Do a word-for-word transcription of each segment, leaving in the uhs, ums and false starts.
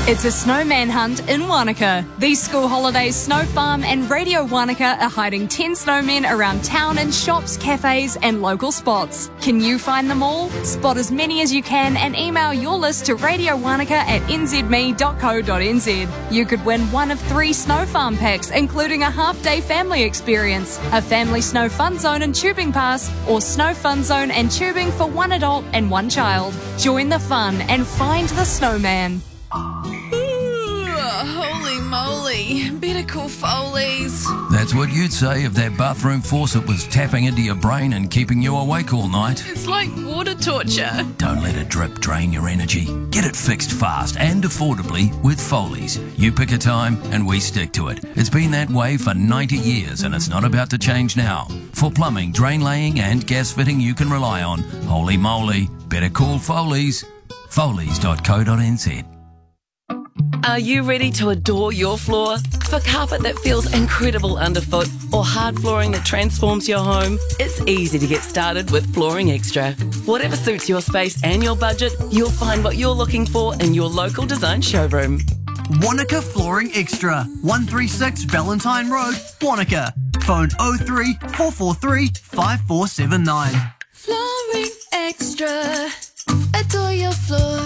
It's a snowman hunt in Wanaka. These school holidays, Snow Farm and Radio Wanaka are hiding ten snowmen around town in shops, cafes and local spots. Can you find them all? Spot as many as you can and email your list to radio wanaka at n z m e dot co dot n z. You could win one of three Snow Farm packs, including a half-day family experience, a family snow fun zone and tubing pass, or snow fun zone and tubing for one adult and one child. Join the fun and find the snowman. Holy moly, better call Foley's. That's what you'd say if that bathroom faucet was tapping into your brain and keeping you awake all night. It's like water torture. Don't let a drip drain your energy. Get it fixed fast and affordably with Foley's. You pick a time and we stick to it. It's been that way for ninety years and it's not about to change now. For plumbing, drain laying and gas fitting you can rely on, holy moly, better call Foley's. Foley's dot co dot n z. Are you ready to adore your floor? For carpet that feels incredible underfoot or hard flooring that transforms your home? It's easy to get started with Flooring Extra. Whatever suits your space and your budget, you'll find what you're looking for in your local design showroom. Wanaka Flooring Extra, one thirty-six Valentine Road, Wanaka. Phone oh three, four four three, five four seven nine. Flooring Extra. Adore your floor.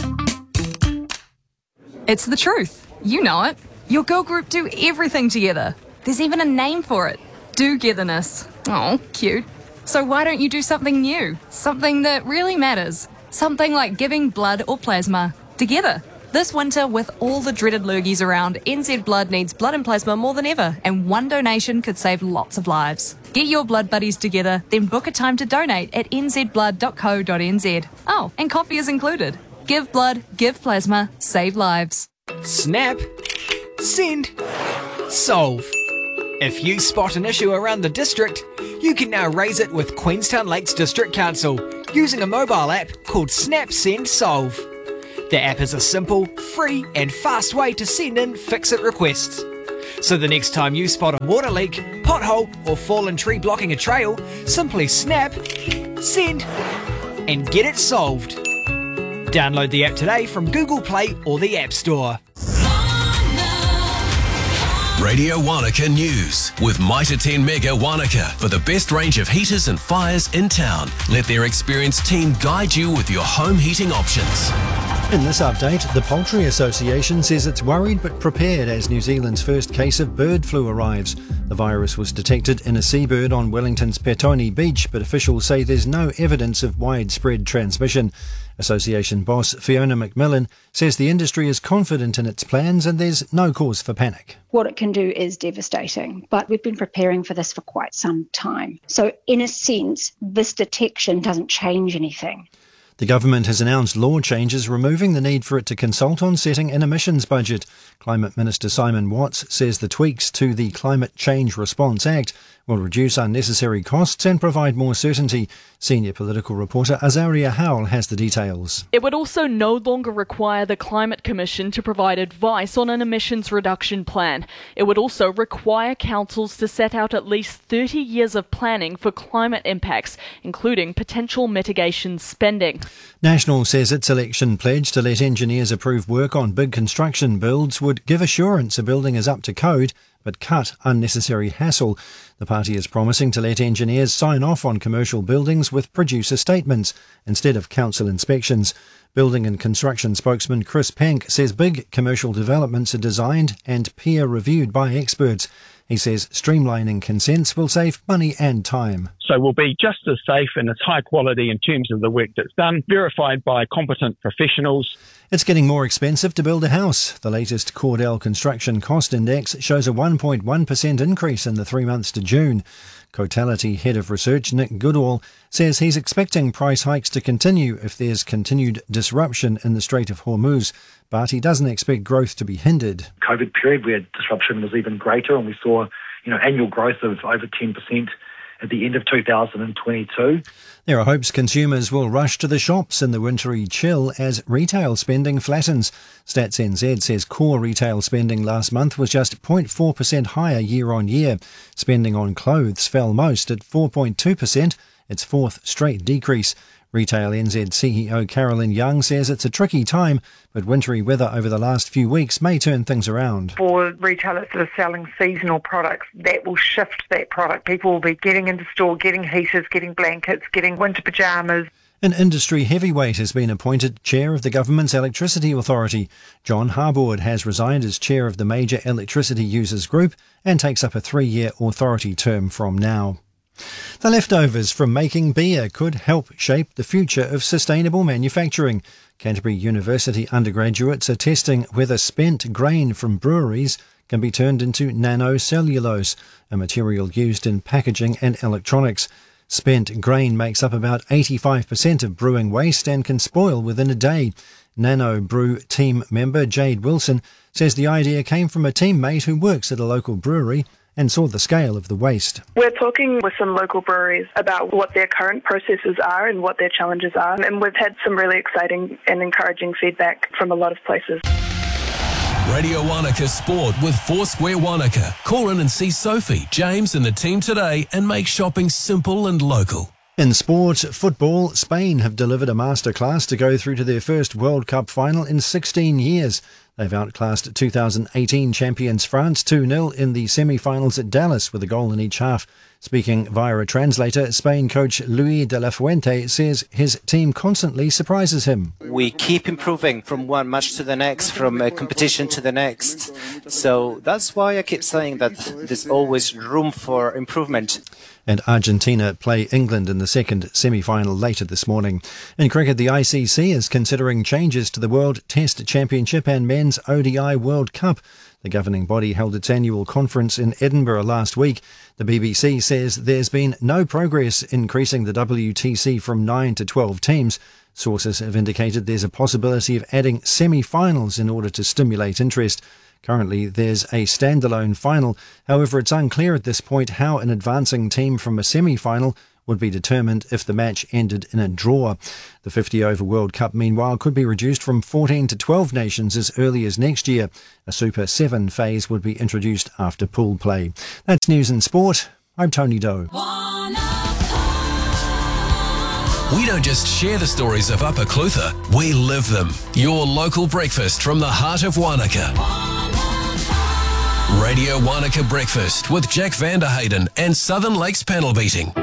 It's the truth. You know it. Your girl group do everything together. There's even a name for it. Do-getherness. Oh, cute. So why don't you do something new? Something that really matters. Something like giving blood or plasma. Together. This winter, with all the dreaded lurgies around, N Z Blood needs blood and plasma more than ever, and one donation could save lots of lives. Get your blood buddies together, then book a time to donate at n z blood dot co dot n z. Oh, and coffee is included. Give blood, give plasma, save lives. Snap, send, solve. If you spot an issue around the district, you can now raise it with Queenstown Lakes District Council using a mobile app called Snap Send Solve. The app is a simple, free and fast way to send in fix-it requests. So the next time you spot a water leak, pothole or fallen tree blocking a trail, simply snap, send and get it solved. Download the app today from Google Play or the App Store. Radio Wanaka News with Mitre ten Mega Wanaka for the best range of heaters and fires in town. Let their experienced team guide you with your home heating options. In this update, the Poultry Association says it's worried but prepared as New Zealand's first case of bird flu arrives. The virus was detected in a seabird on Wellington's Petone Beach, but officials say there's no evidence of widespread transmission. Association boss Fiona McMillan says the industry is confident in its plans and there's no cause for panic. What it can do is devastating, but we've been preparing for this for quite some time. So in a sense, this detection doesn't change anything. The government has announced law changes removing the need for it to consult on setting an emissions budget. Climate Minister Simon Watts says the tweaks to the Climate Change Response Act will reduce unnecessary costs and provide more certainty. Senior political reporter Azaria Howell has the details. It would also no longer require the Climate Commission to provide advice on an emissions reduction plan. It would also require councils to set out at least thirty years of planning for climate impacts, including potential mitigation spending. National says its election pledge to let engineers approve work on big construction builds would give assurance a building is up to code, but cut unnecessary hassle. The party is promising to let engineers sign off on commercial buildings with producer statements instead of council inspections. Building and construction spokesman Chris Pank says big commercial developments are designed and peer-reviewed by experts. He says streamlining consents will save money and time. So we'll be just as safe and as high quality in terms of the work that's done, verified by competent professionals. It's getting more expensive to build a house. The latest Cordell Construction Cost Index shows a one point one percent increase in the three months to June. Cotality Head of Research Nick Goodall says he's expecting price hikes to continue if there's continued disruption in the Strait of Hormuz, but he doesn't expect growth to be hindered. COVID period where disruption was even greater and we saw, you know, annual growth of over ten percent at the end of two thousand twenty-two. There are hopes consumers will rush to the shops in the wintry chill as retail spending flattens. Stats N Z says core retail spending last month was just zero point four percent higher year on year. Spending on clothes fell most at four point two percent, its fourth straight decrease. Retail N Z C E O Carolyn Young says it's a tricky time, but wintry weather over the last few weeks may turn things around. For retailers that are selling seasonal products, that will shift that product. People will be getting into store, getting heaters, getting blankets, getting winter pyjamas. An industry heavyweight has been appointed chair of the government's electricity authority. John Harboard has resigned as chair of the major electricity users group and takes up a three-year authority term from now. The leftovers from making beer could help shape the future of sustainable manufacturing. Canterbury University undergraduates are testing whether spent grain from breweries can be turned into nanocellulose, a material used in packaging and electronics. Spent grain makes up about eighty-five percent of brewing waste and can spoil within a day. Nano Brew team member Jade Wilson says the idea came from a teammate who works at a local brewery and saw the scale of the waste. We're talking with some local breweries about what their current processes are and what their challenges are, and we've had some really exciting and encouraging feedback from a lot of places. Radio Wanaka Sport with Foursquare Wanaka. Call in and see Sophie, James and the team today and make shopping simple and local. In sport, football, Spain have delivered a masterclass to go through to their first World Cup final in sixteen years. They've outclassed two thousand eighteen champions France two nil in the semi-finals at Dallas with a goal in each half. Speaking via a translator, Spain coach Luis de la Fuente says his team constantly surprises him. We keep improving from one match to the next, from a competition to the next. So that's why I keep saying that there's always room for improvement. And Argentina play England in the second semi-final later this morning. In cricket, the I C C is considering changes to the World Test Championship and Men's O D I World Cup. The governing body held its annual conference in Edinburgh last week. The B B C says there's been no progress increasing the W T C from nine to twelve teams. Sources have indicated there's a possibility of adding semi-finals in order to stimulate interest. Currently, there's a standalone final. However, it's unclear at this point how an advancing team from a semi-final would be determined if the match ended in a draw. The fifty-over World Cup, meanwhile, could be reduced from fourteen to twelve nations as early as next year. A Super seven phase would be introduced after pool play. That's news and sport. I'm Tony Doe. We don't just share the stories of Upper Clutha, we live them. Your local breakfast from the heart of Wanaka. Radio Wanaka Breakfast with Jack Vanderhayden and Southern Lakes Panel Beating.